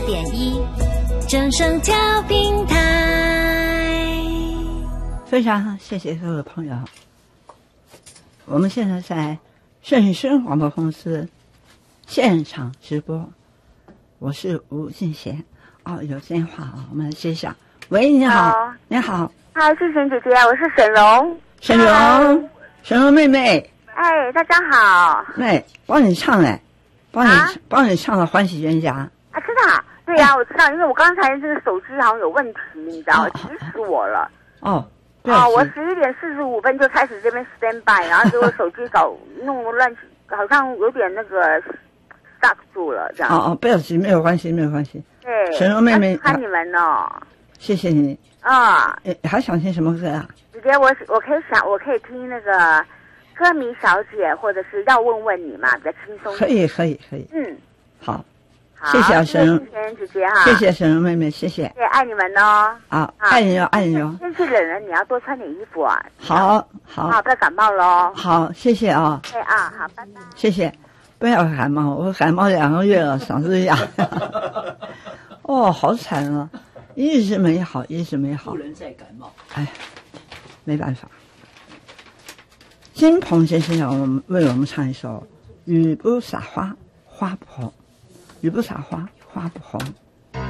94.1正声调频台。 非常谢谢各位朋友，我们现在在顺声广播公司现场直播，我是吴敬贤。有电话我们接下。喂，你好，你好， 嗨，敬贤姐姐，我是沈荣， 沈荣妹妹， 哎，大家好， 妹，帮你唱帮你唱了《欢喜冤家》 啊，真的啊？对呀，我知道，因为我刚才这个手机好像有问题，你知道，急死我了。 我 11点45分就开始这边 stand by， 然后结果手机弄乱，好像有点那个 stuck 住了，这样。 不要急，没有关系。 对， 沈荣妹妹， 看你们哦。 谢谢你。还想听什么歌啊？ 姐姐，我可以听那个歌迷小姐，或者是要问问你嘛，比较轻松。 可以。好，谢谢沈荣姐姐哈， 谢谢沈荣妹妹，谢谢。 对，爱你们哦。 爱你哦。 天气冷了，你要多穿点衣服啊。 好， 不要感冒喽。 好，谢谢啊。 对好，拜拜。 谢谢，不要感冒，我感冒2个月了，嗓子哑。好惨啊！一直没好。 不能再感冒。 没办法。金鹏先生为我们唱一首《雨不洒花，花不红》。雨不洒花，花不红。